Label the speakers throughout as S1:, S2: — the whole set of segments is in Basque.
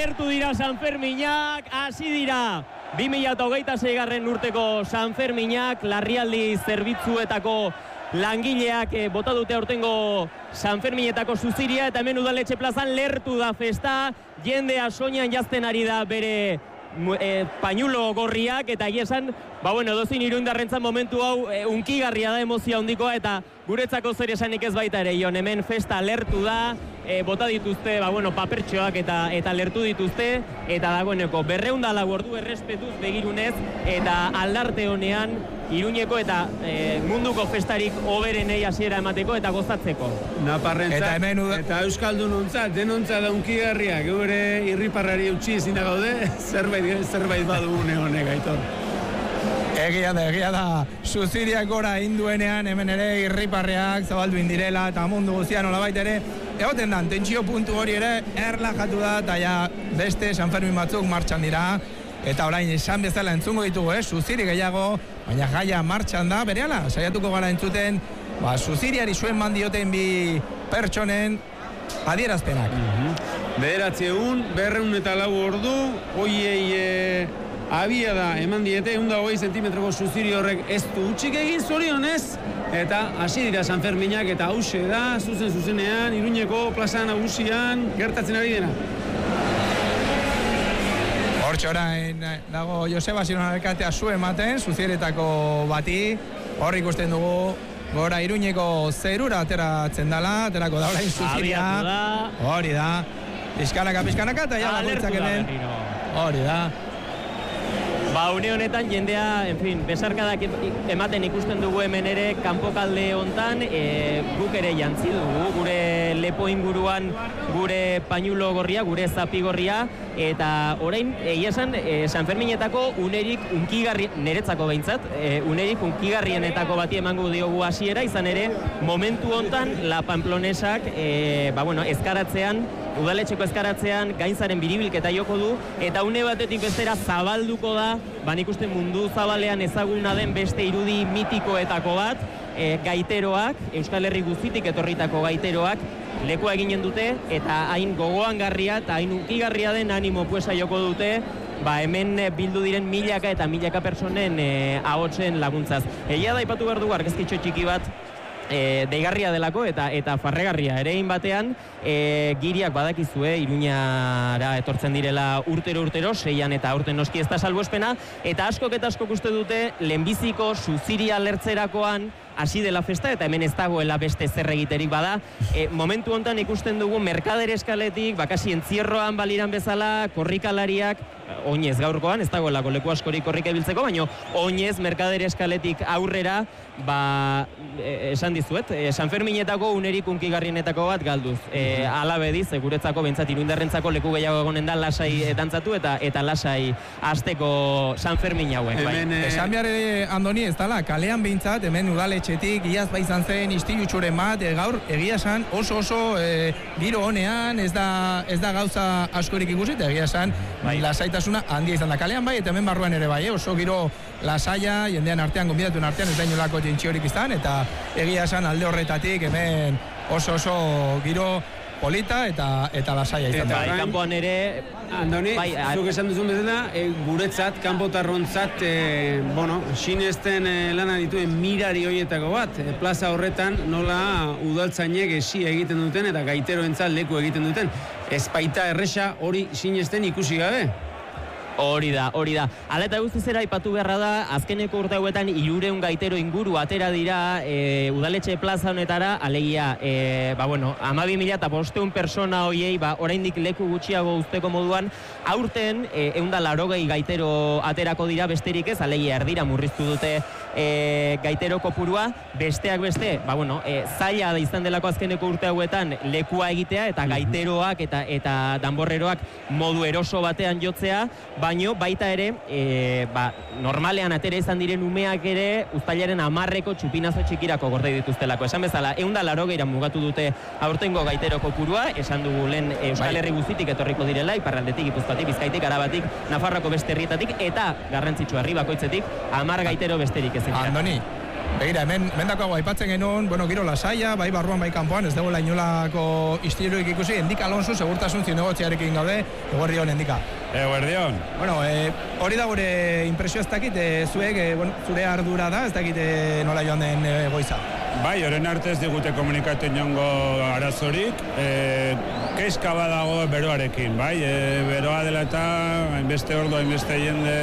S1: lertu dira Sanferminak, hasi dira 2026 urteko Sanferminak, larrialdi zerbitzuetako langileak bota dute aurtengo Sanferminetako zuziria, eta hemen Udaletxe plazan lertu da festa, jendea soinean jazten ari da bere pañulo gorriak, eta esan, dozin irundarrentzat momentu hau unkigarria da, emozio handikoa, eta guretzako zer esanik ez baita ere, Jon, hemen festa lertu da, bota dituzte, papertxoak eta lertu dituzte, eta dagoeneko 204 ordu errespetuz begirunez, eta aldarte honean Iruñeko eta munduko festarik hoberenei hasiera emateko eta gozatzeko.
S2: Naparrentzat eta Euskaldunontzat, denontzat da unkigarria, geure irriparrari utzi ezin da gaude, zerbait badu une honek, Aitor.
S3: Egia da, zuziriak gora induenean, hemen ere irriparreak zabaldu indirela, eta mundu guztian nolabait ere, egoten dan, tentsio puntu hori ere, erlajatu da, eta ja beste Sanfermin batzuk martxan dira, eta orain esan bezala entzungo ditugu, zuziri gehiago, baina jaia martxan da, berehala, saiatuko gara entzuten, zuziriari zuen mandioten bi pertsonen adierazpenak.
S2: 904 ordu, hoiei abia da, eman diete, 120 zentimetroko zuziri horrek ez du utxik egin zorionez, eta hasi dira Sanferminak, eta hause da, zuzenean, Iruñeko plaza nagusian, gertatzen ari dena.
S3: Hortxe orain dago Joseba Zinon alkatea zu ematen, zuzieretako bati, hor ikusten dugu, gora Iruñeko zerura ateratzen dela, aterako da orain zuziria, hori da, pizkanaka, eta ja bakoitzak hemen, hori da.
S1: Une honetan jendea, besarkadak ematen ikusten dugu hemen ere, kanpokalde hontan, guk ere jantzi dugu, gure lepo inguruan, gure pañulo gorria, gure zapi gorria, eta orain, egia esan, Sanferminetako unerik unkigarri, niretzako behintzat, unerik unkigarrienetako bati emango diogu hasiera, izan ere, momentu hontan, La Pamplonesak, ezkaratzean, Udaletxeko ezkaratzean gainzaren biribilketa joko du, eta une batetik bestera zabalduko da, ikusten mundu zabalean ezaguna den beste irudi mitikoetako bat, gaiteroak, Euskal Herri guztitik etorritako gaiteroak, lekua eginen dute, eta hain gogoangarria eta hain unkigarria den animo puesa joko dute, hemen bildu diren milaka eta milaka personen ahotsen laguntzaz. Egia da aipatu behar dugu argazkitxo txiki bat, deigarria delako eta farregarria erein batean, giriak badakizue Iruñara etortzen direla urtero, 6an eta aurten noski ez da salbuespena, eta askok uste dute lehenbiziko zuziria lertzerakoan hasi dela festa, eta hemen ez dagoela beste zer egiterik bada. Momentu hontan ikusten dugu Merkader eskaletik, bakasi entzierroan baliran bezala, korrikalariak, oinez gaurkoan, ez dagoelako leku askorik korrika ibiltzeko, baina oinez Merkader eskaletik aurrera, esan dizuet, Sanferminetako unerik unkigarrienetako bat galduz. Alabediz, guretzako, behintzat Iruindarrentzako leku gehiago egonen da lasai dantzatu eta lasai hasteko Sanfermin hauek.
S3: Esan behar Andoni, ez dala, kalean behintzat, hemen Udaletxetik, iaz izan zen istilutxuren bat, gaur egia esan oso giro honean, ez da gauza askorik ikusi, eta egia esan lasaitasuna handia izan da kalean bai, eta hemen barruan ere bai, oso giro lasaia, jendean artean, gonbidatuen artean, ez da inolako jentziorik izan, eta egia esan alde horretatik hemen oso giro polita eta lasaia izan da.
S1: Kanpoan ere...
S2: Andoni, zuk esan duzun bezala, guretzat, kanpotarrontzat, sinesten lana dituen mirari horietako bat, plaza horretan nola udaltzainek esi egiten duten eta gaiteroentzat leku egiten duten. Ez baita erresa hori sinesten ikusi gabe.
S1: Hori da. Hala eta guztiz ere aipatu beharra da, azkeneko urte hauetan 300 gaitero inguru atera dira Udaletxe plaza honetara, alegia, 12.500 persona hoiei, oraindik leku gutxiago uzteko moduan, aurten 180 gaitero aterako dira besterik ez, alegia erdira murriztu dute gaitero kopurua, besteak beste, zaila da izan delako azkeneko urte hauetan lekua egitea, eta gaiteroak eta danborreroak modu eroso batean jotzea, baino baita ere, normalean atera izan diren umeak ere, uztailaren 10eko txupinazo txikirako gorde dituztelako. Esan bezala, 180 mugatu dute aurtengo gaitero kopurua, esan dugu lehen Euskal Herri guztitik etorriko direla, Iparraldetik, Gipuzkoatik, Bizkaitik, Arabatik, Nafarroako beste herrietatik, eta garrantzitsua herri bakoitzetik 10 gaitero besterik ezin dira.
S3: Andoni, Begira, hemen dakoago aipatzen genuen, bueno, giro lasaia, bai barruan, bai kanpoan, ez dagoela inolako istilurik ikusi, Endika Alonso, segurtasun zinegotziarekin gaude, eguerdion, Endika.
S4: Eguerdion.
S3: Bueno, hori da gure impresio ez dakit, zuek, bueno, zure ardura da, ez dakit nola joan den goiza.
S4: Bai, horren arte ez digute komunikatu inongo arazorik, kezka badago beroarekin, bai, beroa dela eta hainbeste ordu, hainbeste jende,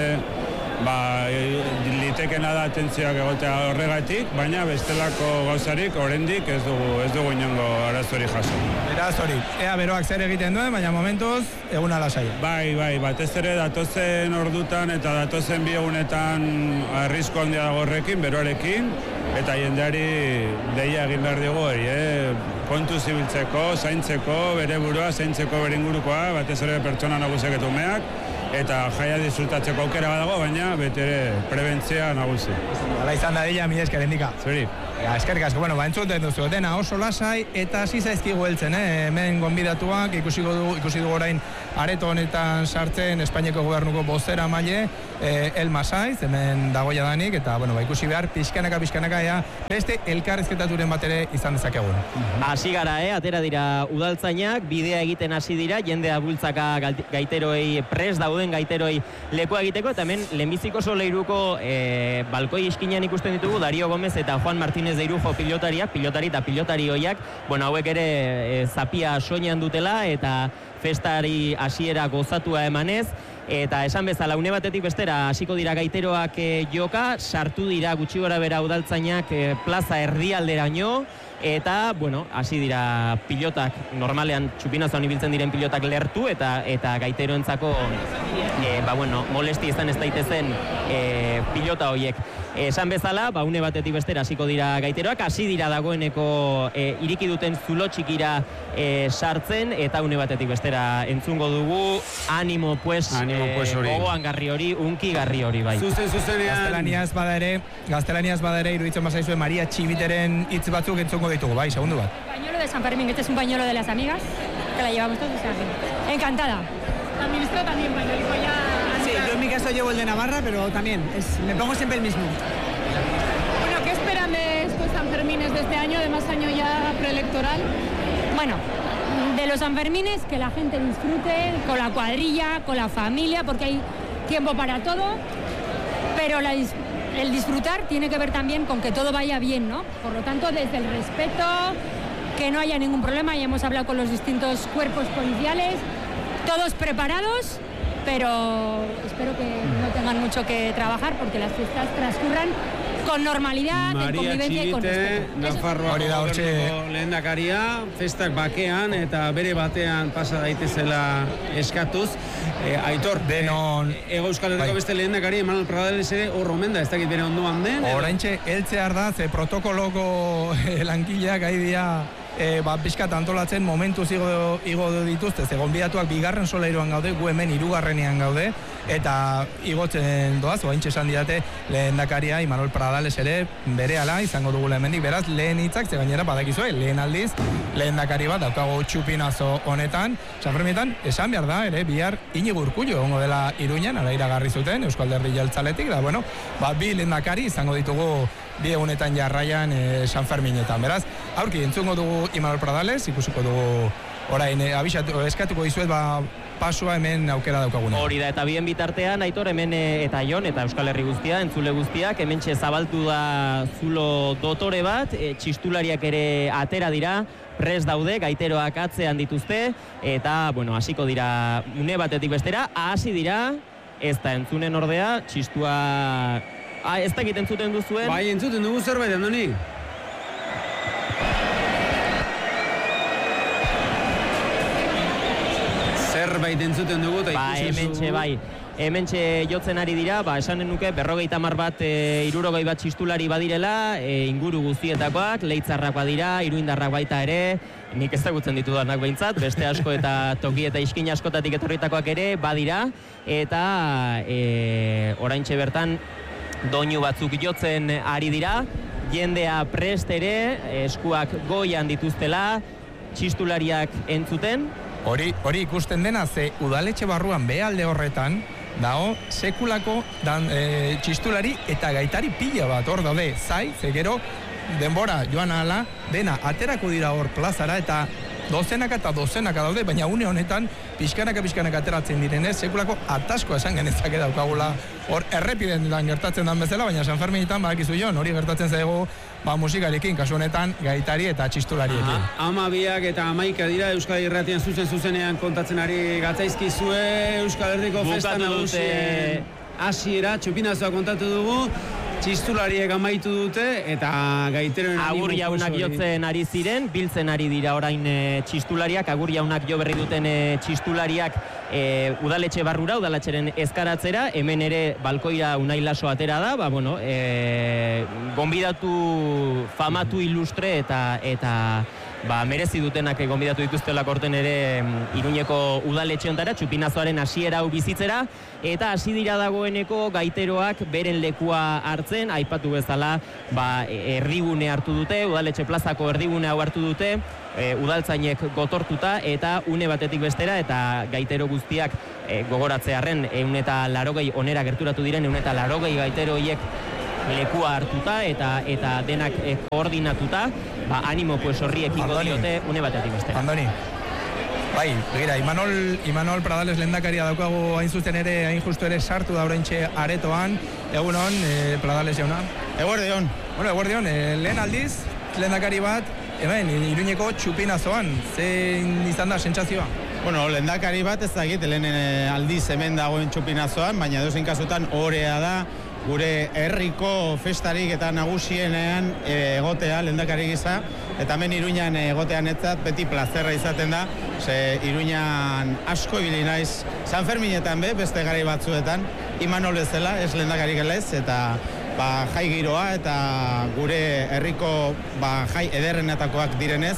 S4: litekena da atentzioak egotea horregatik, baina bestelako gauzarik oraindik ez dugu inongo arazorik jaso.
S3: Beraz hori, ea beroak zer egiten duen, baina momentuz eguna lasaia.
S4: Bai, batez ere datozen ordutan eta datozen bi egunetan arrisku handia dago horrekin, beroarekin, eta jendeari deia egin behar dugu hori, kontu zibiltzeko, zaintzeko, bere burua, zaintzeko bere ingurukoa, batez ere pertsona nagusiak eta umeak, eta jaia disfrutatzeko aukera badago, baina betere prebentzia nagusi.
S3: Hala izan da dela, mila esker, Endika.
S4: Zuri.
S3: Eskerrik asko, bueno, entzuten duzu, dena oso lasai eta hasi zaizkigu heltzen, hemen gonbidatuak, ikusi dugu orain areto honetan sartzen Espainiako gobernuko bozeramaile, Elma Saiz, hemen dagoia danik, eta, bueno, ikusi behar, pixkanaka, ea, beste elkarrizketaturen bat ere izan dezakegun.
S1: Hasi gara, atera dira udaltzainak, bidea egiten hasi dira, jendea bultzaka gaiteroei pres dauden gaiteroi lekoa egiteko, eta hemen lehenbiziko soleiruko balkoi iskinean ikusten ditugu Dario Gomez eta Juan Martínez de Irujo pilotari eta pilotari hoiak, bueno, hauek ere zapia soinean dutela eta festari hasiera gozatua emanez, eta esan bezala une batetik bestera hasiko dira gaiteroak joka, sartu dira gutxi gora bera udaltzainak plaza erdialderaino, eta, bueno, hasi dira pilotak, normalean txupinazoan ibiltzen diren pilotak lertu, eta gaiteroentzako, molesti izan ez daitezen pilota horiek. Esan bezala, une batetik bestera hasiko dira gaiteroak, hasi dira dagoeneko iriki duten zulo txikira sartzen, eta une batetik bestera entzungo dugu, animo pues hori. Gogoan garri hori, unki garri hori, bai.
S3: Zuzenean. Gaztelaniaz bada ere, iruditzen bazaizue Maria Txibiteren hitz batzuk entzungo ditugu, bai, segundu bat.
S5: Pañuelo de San Fermín, este es un pañuelo de las amigas, que la llevamos todos, encantada. La ministra también, pañuelo ya...
S6: Sí, yo en mi caso llevo el de Navarra, pero también, me pongo siempre el mismo.
S5: Bueno, ¿qué esperan de estos Sanfermines de este año, además año ya preelectoral? Bueno, de los Sanfermines que la gente disfrute, con la cuadrilla, con la familia, porque hay tiempo para todo, pero el disfrutar tiene que ver también con que todo vaya bien, ¿no? Por lo tanto, desde el respeto, que no haya ningún problema, ya hemos hablado con los distintos cuerpos policiales, todos preparados, pero espero que no tengan mucho que trabajar porque las fiestas transcurran con normalidad, en convivencia y con respeto.
S2: Nafarroako lehendakaria, festak bakean eta bere batean pasa daitezela eskatuz. Aitor, denon Ego Euskal Herriko beste lehendakari Manuel Pradales ere hor omen da, ez dakit bere ondoan den.
S3: Oraintxe heltzear da, ze protokoloko lankilak aidia pixkat antolatzen momentuz igo dituzte, ze gonbidatuak bigarren solairuan gaude, gu hemen hirugarrenean gaude, eta igotzen doaz, oaintxe esan didate lehendakaria Imanol Pradales ere berehala izango dugula hemendik, beraz lehen hitzak, ze gainera badakizue, lehen aldiz lehendakari bat daukago txupinazo honetan, Sanferminetan esan behar da, ere bihar Iñigo Urkullu egongo dela Iruñan, ara iragarri zuten Eusko Alderdi Jeltzaletik, da bueno, bi lehendakari izango ditugu bi egunetan jarraian Sanferminetan, beraz, aurki entzungo dugu Imanol Pradales, ikusiko dugu orain eskatuko dizuet pasua hemen aukera daukaguna.
S1: Hori da, eta bien bitartean, Aitor, hemen eta Jon, eta Euskal Herri guztia, entzule guztiak, hementxe zabaltu da zulo dotore bat, txistulariak ere atera dira, pres daude, gaiteroak atzean dituzte, eta, bueno, hasiko dira une batetik bestera, hasi dira, ez da entzunen ordea, txistua... ez da egiten entzuten duzuen?
S2: Bai, entzuten dugu zerbait, Andoni. Zerbait entzuten dugu, eta
S1: ikusi hementxe jotzen ari dira, esanen nuke, 50 bat, 60 bat txistulari badirela, inguru guztietakoak, leitzarrak badira, iruindarrak baita ere, nik ezagutzen ditudanak behintzat, beste asko eta toki eta iskin askotatik etorritakoak ere badira, eta oraintxe bertan doinu batzuk jotzen ari dira, jendea prest ere, eskuak goian dituztela, txistulariak entzuten.
S3: Hori ikusten dena, ze udaletxe barruan behalde horretan, dago sekulako txistulari eta gaitari pila bat hor daude, ze gero denbora joan ahala, dena aterako dira hor plazara eta dozenaka daude, baina une honetan pixkanaka ateratzen direnez, sekulako ataskoa esan genezake daukagula hor errepiden gertatzen dan bezala, baina San Ferminetan badakizu Jon, hori gertatzen zaigu musikarekin, kasu honetan gaitari eta txistulariekin.
S2: 12 eta 11 dira Euskal Irratian zuzenean kontatzen ari gatzaizkizue Euskal Herriko festa nagusien hasiera, txupinazoa kontatu dugu, txistulariek amaitu dute eta gaiteroen
S1: agur jaunak jotzen ari ziren, biltzen ari dira orain txistulariak, agur jaunak jo berri duten txistulariak udaletxe barrura, udaletxeren ezkaratzera, hemen ere balkoira Unai Laso atera da, gonbidatu famatu ilustre eta merezi dutenak gonbidatu dituztela korten ere Iruñeko udaletxe ontara, txupinazoaren hasiera hau bizitzera, eta hasi dira dagoeneko gaiteroak beren lekua hartzen, aipatu bezala erdigune hartu dute, udaletxe plazako erdigune hau hartu dute, udaltzainek gotortuta eta une batetik bestera eta gaitero guztiak gogoratzearren 180 onera gerturatu diren 180 gaitero hiek lekua hartuta eta denak koordinatuta, animo pues horri ekiko diote une batetik bestera.
S3: Andoni. Bai, begira, Imanol Pradales lehendakaria daukagu hain zuzen ere, hain justu ere sartu da oraintxe aretoan. Egunon, Pradales jauna.
S7: Eguerdion.
S3: Bueno, eguerdion, lehen aldiz, lehendakari bat, hemen, Iruñeko txupinazoan, zein izan da sentsazioa?
S7: Bueno, lehendakari bat ez dakit, lehen aldiz hemen dagoen txupinazoan, baina dozein kasutan orea da, gure herriko festarik eta nagusienean egotea lehendakari gisa, eta hemen Iruñan egotean etzat beti plazerra izaten da, ze Iruñan asko ibili naiz San Ferminetan beste garai batzuetan, Imanol bezala, ez lehendakari gelez, eta jai giroa eta gure herriko jai ederrenetakoak direnez,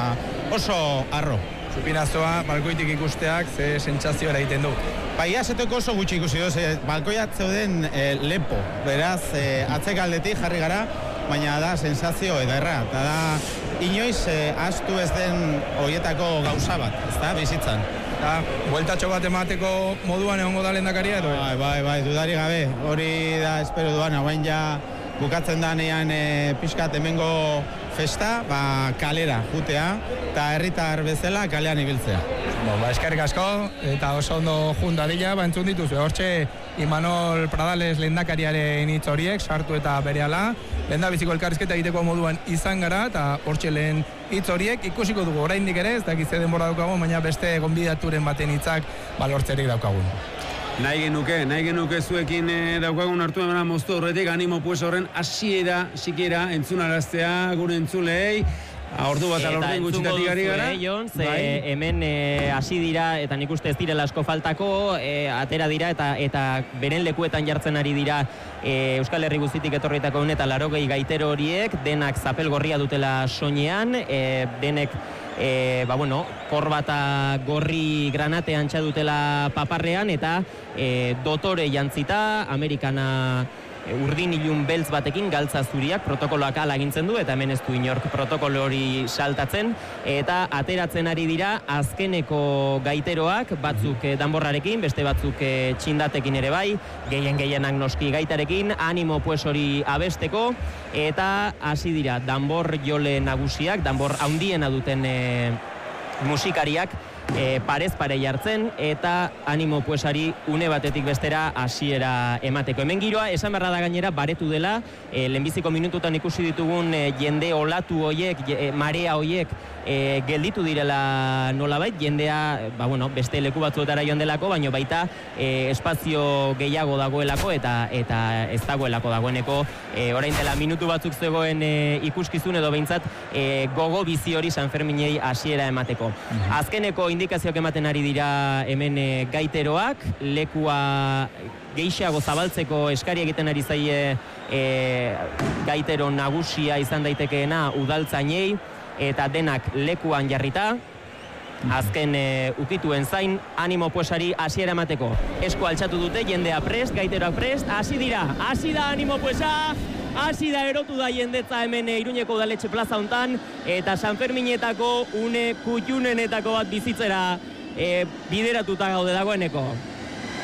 S7: oso harro.
S3: Txupinazoa, balkoitik ikusteak, ze sentsazio egiten du?
S7: Iazeteko oso gutxi ikusi doz, balkoiat zeuden lepo, beraz, atzekaldetik jarri gara, baina da sensazio ederra, eta da inoiz ahaztu ez den horietako gauza bat, ez da, bizitzan.
S3: Eta, bueltatxo bat emateko moduan egongo da lehendakaria, edo?
S7: Bai, dudari gabe, hori da espero duan, hauen ja bukatzen danean pixkat hemengo festa, kalera jutea, eta herritar bezala kalean ibiltzea.
S3: Eskerrik asko, eta oso ondo jundadila, entzun dituzu, hortxe Imanol Pradales lehendakariaren hitz horiek, sartu eta berehala, lehendabiziko elkarrizketa egiteko moduan izan gara, eta hortxe lehen hitz horiek ikusiko dugu oraindik ere, ez dakize denbora daukagun, baina beste gonbidaturen baten hitzak balortzerik daukagun.
S2: Nahi genuke zuekin daukagun hartu emana moztu horretik, animo pues horren hasiera sikiera entzunaraztea gure entzulei, ordu bat alorten gutxitatik ari gara.
S1: Jon, hemen hasi dira, eta nik uste ez direla asko faltako, atera dira eta beren lekuetan jartzen ari dira Euskal Herri guztitik etorritako 180 gaitero horiek, denak zapel gorria dutela soinean, denek korbata gorri granate antxa dutela paparrean eta dotore jantzita, Amerikana urdin ilun beltz batekin galtza zuriak protokoloak ala egintzen du eta hemen ez du inork protokolo hori saltatzen eta ateratzen ari dira azkeneko gaiteroak, batzuk danborrarekin, beste batzuk txindatekin ere bai, gehienak noski gaitarekin, animo pues hori abesteko eta hasi dira danbor jole nagusiak, danbor handiena duten musikariak parez pare jartzen eta animo puesari une batetik bestera hasiera emateko. Hemen giroa, esan beharra da gainera, baretu dela, lehenbiziko minututan ikusi ditugun jende olatu hoiek, marea hoiek gelditu direla nolabait, jendea, beste leku batzuetara joan delako, baina baita espazio gehiago dagoelako eta ez dagoelako dagoeneko, orain dela minutu batzuk zegoen ikuskizun edo behintzat gogo bizi hori San Ferminei hasiera emateko. Azkeneko indikazioak ematen ari dira hemen gaiteroak, lekua gehixeago zabaltzeko eskari egiten ari zaie gaitero nagusia izan daitekeena udaltzainei, eta denak lekuan jarrita, azken ukituen zain, animo puesari hasiera emateko. Esku altxatu dute, jendea prest, gaiteroak prest, hasi da animo puesa, hasi da erotu da jendetza hemen Iruñeko udaletxe plaza hontan, eta San Ferminetako une kutxunenetako bat bizitzera bideratuta gaude dagoeneko.